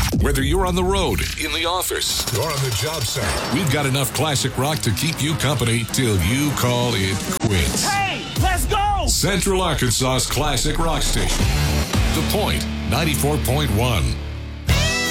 Whether you're on the road, in the office, or on the job site, we've got enough classic rock to keep you company till you call it quits. Hey, let's go! Central Arkansas's classic rock station. The Point 94.1.